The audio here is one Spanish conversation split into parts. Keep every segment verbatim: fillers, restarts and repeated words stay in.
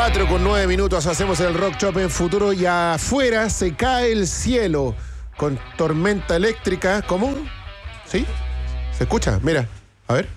cuatro con nueve minutos hacemos el Rock Shop en Futuro y afuera se cae el cielo con tormenta eléctrica. ¿Cómo? ¿Sí? ¿Se escucha? Mira, a ver.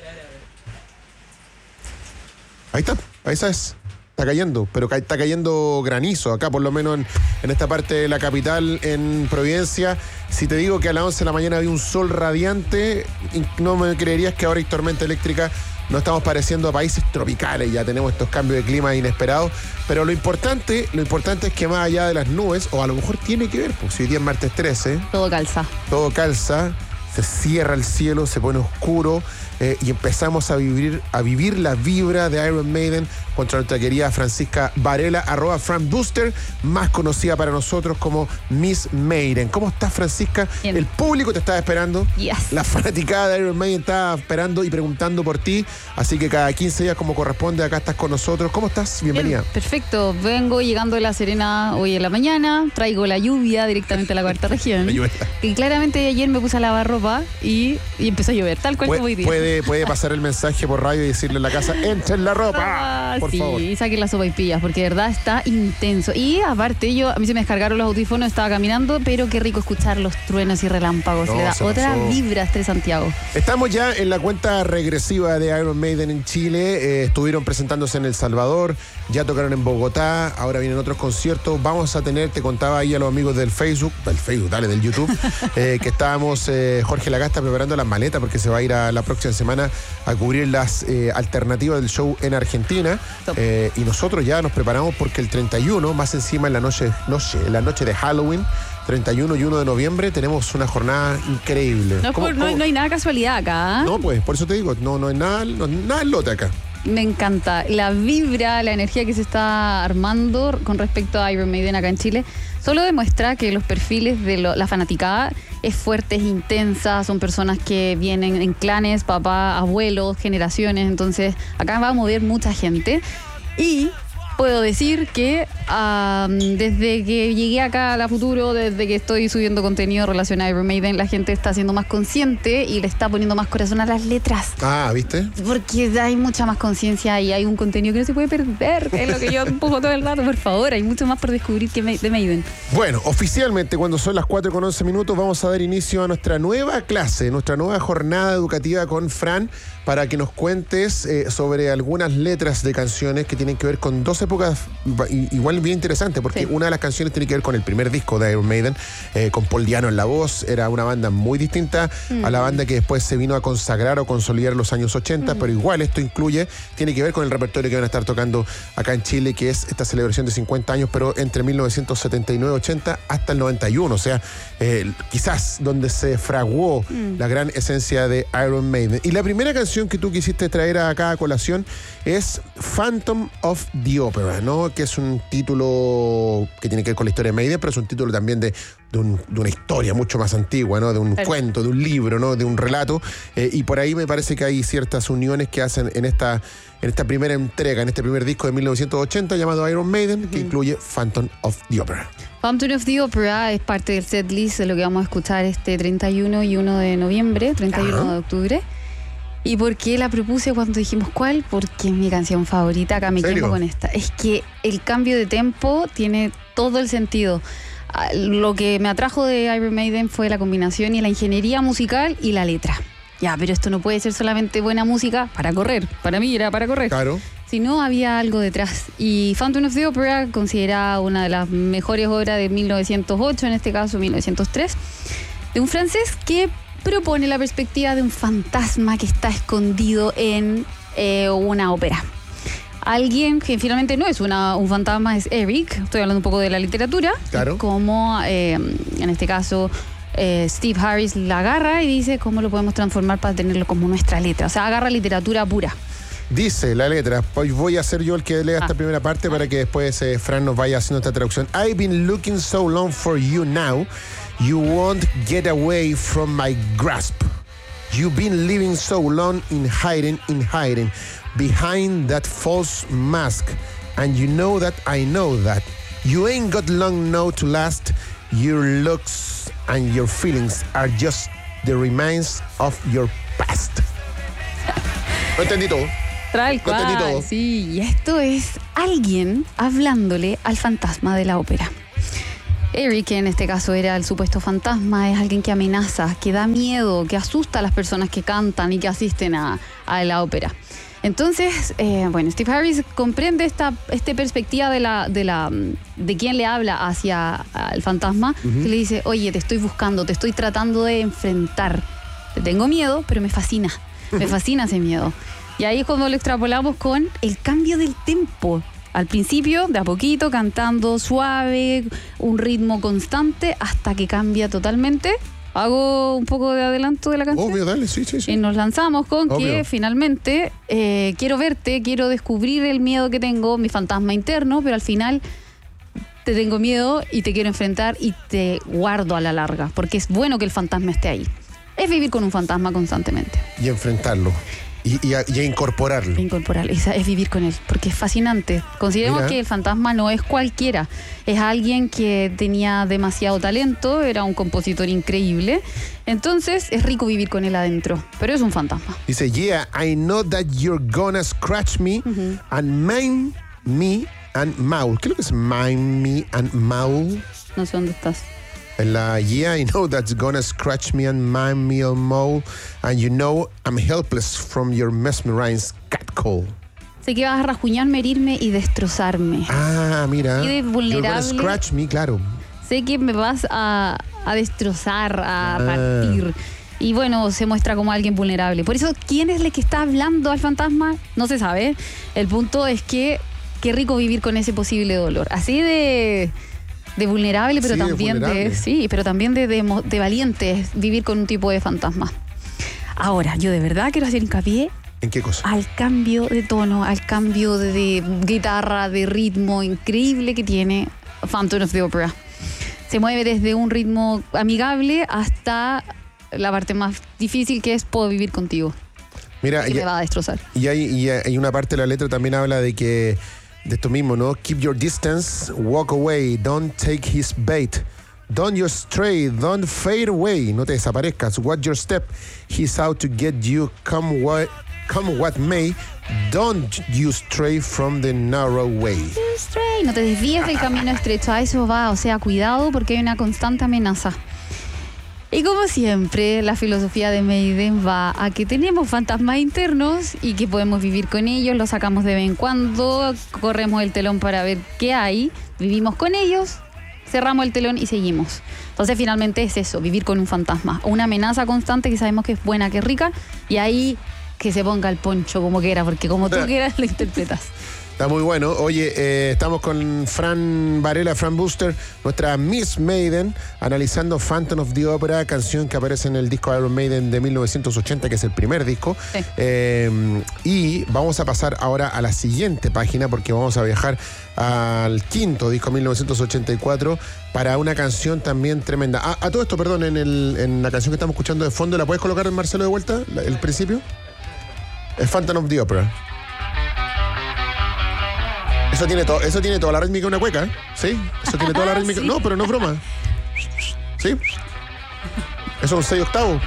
Ahí está, ahí es. Está cayendo, pero ca- está cayendo granizo acá, por lo menos en, en esta parte de la capital, en Providencia. Si te digo que a las once de la mañana había un sol radiante, no me creerías que ahora hay tormenta eléctrica. No estamos pareciendo a países tropicales, ya tenemos estos cambios de clima inesperados. Pero lo importante, lo importante es que más allá de las nubes, o a lo mejor tiene que ver, pues si hoy día es martes trece. Todo calza. Todo calza, se cierra el cielo, se pone oscuro. Eh, y empezamos a vivir, a vivir la vibra de Iron Maiden contra nuestra querida Francisca Varela, arroba Fran Booster, más conocida para nosotros como Miss Maiden. ¿Cómo estás, Francisca? Bien. El público te estaba esperando. Yes. La fanaticada de Iron Maiden estaba esperando y preguntando por ti. Así que cada quince días, como corresponde, acá estás con nosotros. ¿Cómo estás? Bienvenida. Bien, perfecto. Vengo llegando de La Serena hoy en la mañana. Traigo la lluvia directamente a la cuarta región. La lluvia. Y claramente ayer me puse a lavar ropa y, y empezó a llover, tal cual como hoy día. Puede, puede pasar el mensaje por radio y decirle en la casa, entren la ropa, Ah, por sí, favor. y saquen las sopaipillas, porque de verdad está intenso. Y aparte, yo a mí se me descargaron los audífonos, estaba caminando, pero qué rico escuchar los truenos y relámpagos. No, Le da se otra pasó. vibra a este Santiago. Estamos ya en la cuenta regresiva de Iron Maiden en Chile. Eh, estuvieron presentándose en El Salvador, ya tocaron en Bogotá, ahora vienen otros conciertos. Vamos a tener, te contaba ahí a los amigos del Facebook, del Facebook, dale, del YouTube, eh, que estábamos, eh, Jorge Lagasta, preparando las maletas porque se va a ir a la próxima semana a cubrir las eh, alternativas del show en Argentina. Eh, y nosotros ya nos preparamos porque el treinta y uno, más encima en la noche, noche, en la noche de Halloween, treinta y uno y uno de noviembre, tenemos una jornada increíble. No, ¿Cómo- por- no, cómo? no hay nada casualidad acá. ¿eh? No, pues, por eso te digo, no, no es nada, no, nada el lote acá. Me encanta la vibra, la energía que se está armando con respecto a Iron Maiden acá en Chile. Solo demuestra que los perfiles de lo- la fanaticada es fuerte, es intensa, son personas que vienen en clanes, papá, abuelos, generaciones. Entonces acá va a mover mucha gente. Y puedo decir que um, desde que llegué acá a La Futuro, desde que estoy subiendo contenido relacionado a Iron Maiden, la gente está siendo más consciente y le está poniendo más corazón a las letras. Ah, ¿viste? Porque hay mucha más conciencia y hay un contenido que no se puede perder. Es lo que yo empujo todo el rato, por favor. Hay mucho más por descubrir que de Maiden. Bueno, oficialmente, cuando son las cuatro con once minutos, vamos a dar inicio a nuestra nueva clase, nuestra nueva jornada educativa con Fran, para que nos cuentes eh, sobre algunas letras de canciones que tienen que ver con dos épocas i- igual bien interesantes, porque Sí. una de las canciones tiene que ver con el primer disco de Iron Maiden, eh, con Paul Diano en la voz. Era una banda muy distinta mm. a la banda que después se vino a consagrar o consolidar en los años ochenta, mm. pero igual esto incluye, tiene que ver con el repertorio que van a estar tocando acá en Chile, que es esta celebración de cincuenta años, pero entre mil novecientos setenta y nueve ochenta hasta el noventa y uno, o sea, eh, quizás donde se fraguó mm. la gran esencia de Iron Maiden. Y la primera canción que tú quisiste traer acá a colación es Phantom of the Opera, ¿no? Que es un título que tiene que ver con la historia de Maiden, pero es un título también de, de, un, de una historia mucho más antigua, ¿no? De un Pero... cuento, de un libro, ¿no? De un relato. Eh, y por ahí me parece que hay ciertas uniones que hacen en esta, en esta primera entrega, en este primer disco de mil novecientos ochenta llamado Iron Maiden, uh-huh. que incluye Phantom of the Opera. Phantom of the Opera es parte del setlist de lo que vamos a escuchar este treinta y uno y uno de noviembre, treinta y uno uh-huh. de octubre. ¿Y por qué la propuse cuando dijimos cuál? Porque es mi canción favorita, acá me quemo con esta. Es que el cambio de tempo tiene todo el sentido. Lo que me atrajo de Iron Maiden fue la combinación y la ingeniería musical y la letra. Ya, pero esto no puede ser solamente buena música para correr. Para mí era para correr. Claro. Si no, había algo detrás. Y Phantom of the Opera, considerada una de las mejores obras de mil novecientos ocho, en este caso mil novecientos tres, de un francés que propone la perspectiva de un fantasma que está escondido en eh, una ópera. Alguien que finalmente no es una, un fantasma, es Eric. Estoy hablando un poco de la literatura. Claro. Como, eh, en este caso, eh, Steve Harris la agarra y dice cómo lo podemos transformar para tenerlo como nuestra letra. O sea, agarra literatura pura. Dice la letra, pues voy a ser yo el que lea ah. esta primera parte ah. para que después eh, Fran nos vaya haciendo esta traducción. I've been looking so long for you now. You won't get away from my grasp. You've been living so long in hiding, in hiding, behind that false mask. And you know that I know that. You ain't got long now to last. Your looks and your feelings are just the remains of your past. ¿Lo entendí todo? Tal Lo entendí todo. cual, sí. Y esto es alguien hablándole al fantasma de la ópera. Eric, que en este caso era el supuesto fantasma, es alguien que amenaza, que da miedo, que asusta a las personas que cantan y que asisten a, a la ópera. Entonces, eh, bueno, Steve Harris comprende esta, esta perspectiva de la, de la de quien le habla hacia el fantasma, uh-huh. que le dice, oye, te estoy buscando, te estoy tratando de enfrentar. Te tengo miedo, pero me fascina. Me fascina ese miedo. Y ahí es cuando lo extrapolamos con el cambio del tempo. Al principio, de a poquito, cantando suave, un ritmo constante, hasta que cambia totalmente. Hago un poco de adelanto de la canción. Obvio, dale, sí, sí, sí. Y nos lanzamos con Obvio. que finalmente eh, quiero verte, quiero descubrir el miedo que tengo, mi fantasma interno, pero al final te tengo miedo y te quiero enfrentar y te guardo a la larga, porque es bueno que el fantasma esté ahí. Es vivir con un fantasma constantemente. Y enfrentarlo. Y, y, a, y a incorporarlo. Incorporarlo, es, es vivir con él, porque es fascinante. Consideremos Mira. que el fantasma no es cualquiera, es alguien que tenía demasiado talento, era un compositor increíble, entonces es rico vivir con él adentro, pero es un fantasma. Dice, yeah, I know that you're gonna scratch me uh-huh. and maim me and maul. ¿Qué es lo que es maim me and maul? No sé dónde estás. En la, yeah, I know that's gonna scratch me and maim me and maul, and you know I'm helpless from your mesmerized catcall. Sé que vas a rasguñarme, herirme y destrozarme. Ah, mira. Y de vulnerable. You're gonna scratch me, claro. Sé que me vas a, a destrozar, a ah. partir. Y bueno, se muestra como alguien vulnerable. Por eso, ¿quién es el que está hablando al fantasma? No se sabe. El punto es que qué rico vivir con ese posible dolor. Así de... de vulnerable, pero sí, también de, de sí, pero también de, de, de valiente vivir con un tipo de fantasma. Ahora, yo de verdad quiero hacer hincapié. ¿En qué cosa? Al cambio de tono, al cambio de, de guitarra, de ritmo increíble que tiene Phantom of the Opera. Se mueve desde un ritmo amigable hasta la parte más difícil, que es puedo vivir contigo. Mira, que y, me va a destrozar. Y hay, y hay una parte de la letra también habla de que de esto mismo, ¿no? Keep your distance, walk away, don't take his bait. Don't you stray, don't fade away. No te desaparezcas. Watch your step. He's out to get you, come what, come what may. Don't you stray from the narrow way. Stray. No te desvíes del camino estrecho. A eso va. O sea, cuidado porque hay una constante amenaza. Y como siempre, la filosofía de Maiden va a que tenemos fantasmas internos y que podemos vivir con ellos, los sacamos de vez en cuando, corremos el telón para ver qué hay, vivimos con ellos, cerramos el telón y seguimos. Entonces finalmente es eso, vivir con un fantasma, una amenaza constante que sabemos que es buena, que es rica, y ahí que se ponga el poncho como quiera, porque como tú quieras lo interpretas. Está muy bueno. Oye, eh, estamos con Fran Varela, Fran Booster, nuestra Miss Maiden, analizando Phantom of the Opera, canción que aparece en el disco Iron Maiden de mil novecientos ochenta, que es el primer disco. Sí. Eh, y vamos a pasar ahora a la siguiente página, porque vamos a viajar al quinto disco, mil novecientos ochenta y cuatro, para una canción también tremenda. A, a todo esto, perdón, en, el, en la canción que estamos escuchando de fondo, ¿la puedes colocar, Marcelo, de vuelta? ¿El principio? Es Phantom of the Opera. Eso tiene, to- eso tiene toda la rítmica de una cueca, ¿eh? ¿Sí? Eso tiene toda la rítmica. Sí. No, pero no es broma. ¿Sí? Eso es un seis octavo.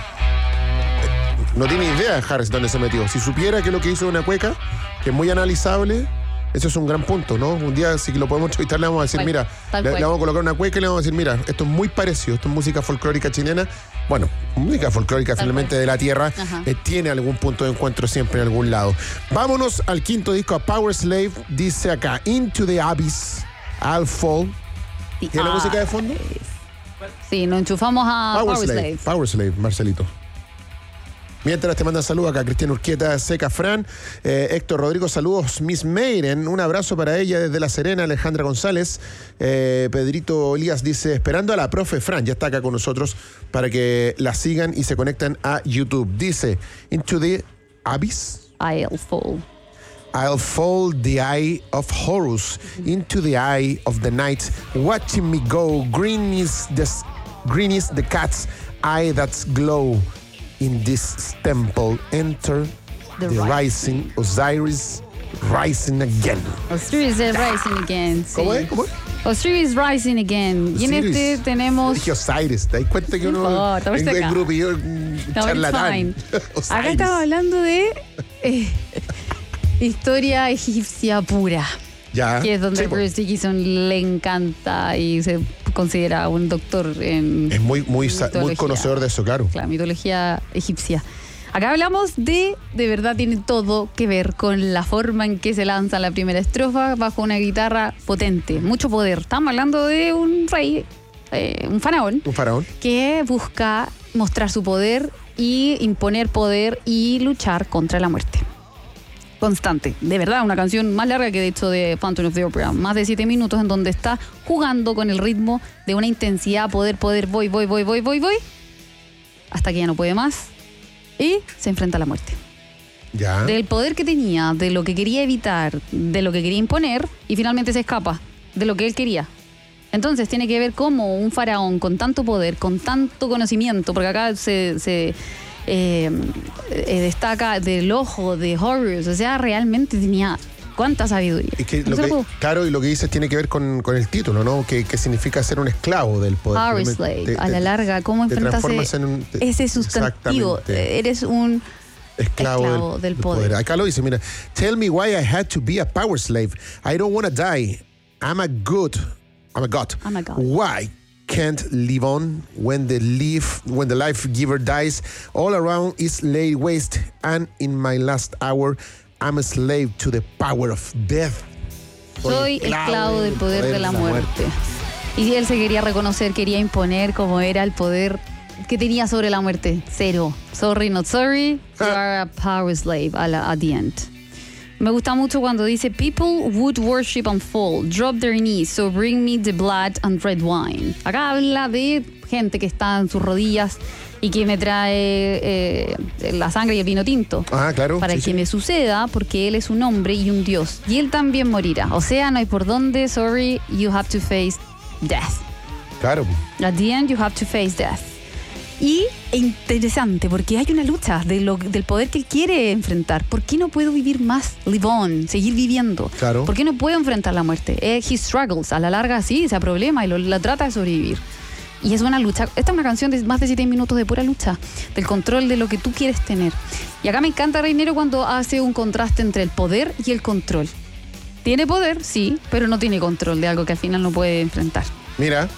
No tiene idea Harris dónde se metió. Si supiera que lo que hizo es una cueca, que es muy analizable, eso es un gran punto, ¿no? Un día, si lo podemos entrevistar, le vamos a decir, Tal, mira, le, le vamos a colocar una cueca y le vamos a decir, mira, esto es muy parecido, esto es música folclórica chilena. Bueno, música folclórica Tal finalmente cual. de la tierra, eh, tiene algún punto de encuentro siempre en algún lado. Vámonos al quinto disco, a Power Slave. Dice acá, Into the Abyss, I'll Fall. ¿Tiene la música de fondo? Sí, nos enchufamos a Power, Power Slave. Slave. Power Slave, Marcelito. Mientras te mandan saludos acá Cristian Urquieta, Seca Fran, eh, Héctor Rodrigo, saludos Miss Maiden, un abrazo para ella desde La Serena, Alejandra González, eh, Pedrito Elías dice, esperando a la profe Fran, ya está acá con nosotros para que la sigan y se conecten a YouTube. Dice, Into the Abyss, I'll fall. I'll fall the eye of Horus, mm-hmm. into the eye of the night, watching me go, green is the, green is the cat's eye that's glow. In this temple, enter the, the rising Osiris rising again. Osiris is rising again. Sí. ¿Cómo es? ¿Cómo es? Osiris rising again. Osiris. Y en este tenemos. Dije Osiris, ¿te das cuenta que uno no, en grupo y yo no, charlatán? Acá estamos hablando de. Eh, Historia egipcia pura. Ya. Que es donde Sí, Bruce Dickinson le encanta y se considera un doctor en. Es muy, muy, sa- muy conocedor de eso, claro. La mitología egipcia. Acá hablamos de, de verdad tiene todo que ver con la forma en que se lanza la primera estrofa bajo una guitarra potente, mucho poder. Estamos hablando de un rey, eh, un faraón, Un faraón. que busca mostrar su poder y imponer poder y luchar contra la muerte. Constante, de verdad, una canción más larga que de hecho de Phantom of the Opera, más de siete minutos en donde está jugando con el ritmo de una intensidad, poder, poder, voy, voy, voy, voy, voy, voy, hasta que ya no puede más y se enfrenta a la muerte. Ya. Del poder que tenía, de lo que quería evitar, de lo que quería imponer y finalmente se escapa de lo que él quería. Entonces tiene que ver cómo un faraón con tanto poder, con tanto conocimiento, porque acá se... se Eh, eh, destaca del ojo de Horus, o sea, realmente tenía cuánta sabiduría. Es que No lo se lo que, puedo- claro, y lo que dices tiene que ver con, con el título, ¿no? Que, que significa ser un esclavo del poder. Power Te- slave, te- a la te- larga, cómo te enfrentas transformas en un- te- ese sustantivo. Exactamente. Eres un Esclavo, esclavo del, del del poder. Acá lo dice, mira. Tell me why I had to be a power slave. I don't want to die. I'm a good. I'm a god. I'm a god. Why can't live on when the life when the life giver dies? All around is laid waste, and in my last hour, I'm a slave to the power of death. Soy esclavo del poder de la muerte. Y él se quería reconocer, quería imponer cómo era el poder que tenía sobre la muerte. Cero. Sorry, not sorry. You are a power slave a la, at the end. Me gusta mucho cuando dice People would worship and fall, drop their knees, so bring me the blood and red wine. Acá habla de gente que está en sus rodillas y que me trae eh, la sangre y el vino tinto. Ah, claro. Para sí, que sí. me suceda, porque él es un hombre y un dios. Y él también morirá. O sea, no hay por dónde, sorry, you have to face death. Claro. At the end, you have to face death. Y interesante, porque hay una lucha de lo, del poder que él quiere enfrentar. ¿Por qué no puedo vivir más? Live on, seguir viviendo. Claro. ¿Por qué no puedo enfrentar la muerte? Eh, he struggles, a la larga sí, se problema y lo, la trata de sobrevivir. Y es una lucha. Esta es una canción de más de siete minutos de pura lucha, del control de lo que tú quieres tener. Y acá me encanta Reinero cuando hace un contraste entre el poder y el control. Tiene poder, sí, pero no tiene control de algo que al final no puede enfrentar. Mira,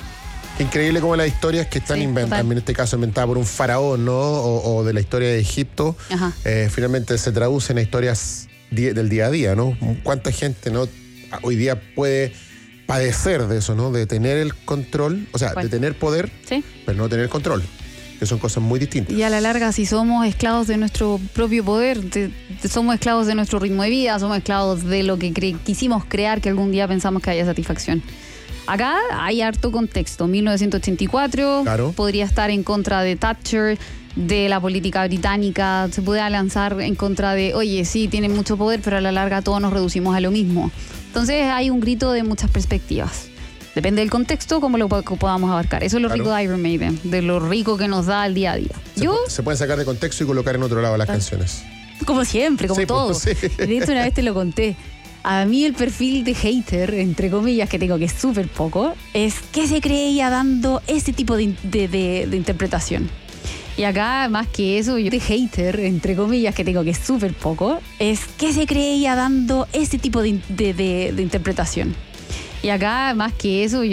qué increíble como las historias que están Sí, inventadas, total. en este caso inventadas por un faraón, ¿no? O, o de la historia de Egipto, Ajá. eh, finalmente se traducen a historias di- del día a día, ¿no? ¿Cuánta gente, no, hoy día puede padecer de eso, ¿no? De tener el control, o sea, ¿Cuál? de tener poder, ¿Sí? pero no tener control, que son cosas muy distintas. Y a la larga, si somos esclavos de nuestro propio poder, de- de- somos esclavos de nuestro ritmo de vida, somos esclavos de lo que cre- quisimos crear, que algún día pensamos que haya satisfacción. Acá hay harto contexto. mil novecientos ochenta y cuatro, Claro. podría estar en contra de Thatcher, de la política británica, se puede lanzar en contra de, oye, sí, tienen mucho poder, pero a la larga todos nos reducimos a lo mismo. Entonces hay un grito de muchas perspectivas. Depende del contexto, cómo lo po- podamos abarcar. Eso es lo Claro. rico de Iron Maiden, de lo rico que nos da el día a día. Se, Yo, pu- se pueden sacar de contexto y colocar en otro lado las canciones. como siempre, como Sí, todo. pues, sí. De hecho, una vez te lo conté. A mí el perfil de hater, entre comillas, que tengo, que es súper poco, es que se creía dando ese tipo de, in- de- de- de interpretación. Y acá, más que eso, yo de hater, entre comillas, que tengo, que es súper poco, es que se creía dando ese tipo de, in- de- de- de interpretación. Y acá, más que eso, yo